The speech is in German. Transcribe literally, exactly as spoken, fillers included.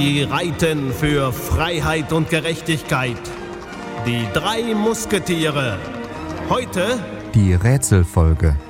Sie reiten für Freiheit und Gerechtigkeit. Die drei Musketiere. Heute die Rätselfolge.